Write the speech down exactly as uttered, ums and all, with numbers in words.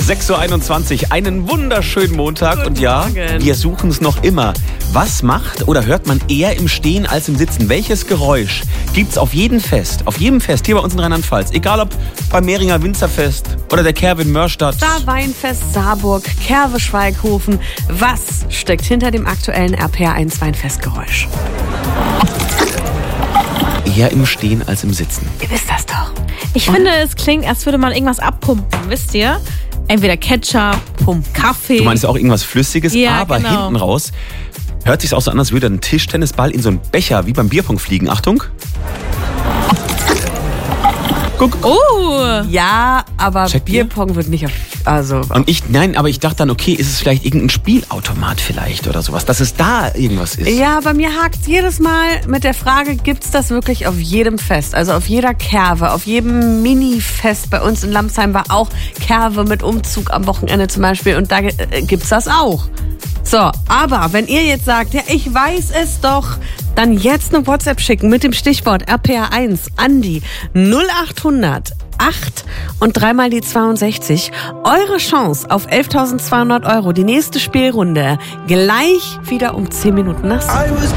sechs Uhr einundzwanzig, einen wunderschönen Montag. Guten und ja, Morgen. wir suchen es noch immer. Was macht oder hört man eher im Stehen als im Sitzen? Welches Geräusch gibt's auf jedem Fest, auf jedem Fest hier bei uns in Rheinland-Pfalz? Egal ob beim Mehringer Winzerfest oder der Kehrw in Mörstadt. Weinfest Saarburg, Kehrw Schweighofen. Was steckt hinter dem aktuellen R P R eins Weinfestgeräusch? Eher im Stehen als im Sitzen. Ihr wisst das doch. Ich finde, es klingt, als würde man irgendwas abpumpen, wisst ihr? Entweder Ketchup, Pump, Kaffee. Du meinst auch irgendwas Flüssiges, Ja, aber genau. hinten raus hört sich auch so an, als würde ein Tischtennisball in so einen Becher wie beim Bierpong fliegen. Achtung. Guck. Oh! Ja, aber Checkt ihr? Bierpong wird nicht auf... Also, Und ich, nein, aber ich dachte dann, okay, ist es vielleicht irgendein Spielautomat vielleicht oder sowas, dass es da irgendwas ist. ja, bei mir hakt jedes Mal mit der Frage, gibt's das wirklich auf jedem Fest? Also auf jeder Kehrw, auf jedem Mini-Fest. Bei uns in Lamsheim war auch Kehrw mit Umzug am Wochenende zum Beispiel. Und da äh, gibt's das auch. So, aber wenn ihr jetzt sagt, ja, ich weiß es doch, dann jetzt eine WhatsApp schicken mit dem Stichwort R P R eins an die null achthundert acht und dreimal die zweiundsechzig. Eure Chance auf elftausendzweihundert Euro. Die nächste Spielrunde gleich wieder um zehn Minuten nach sieben.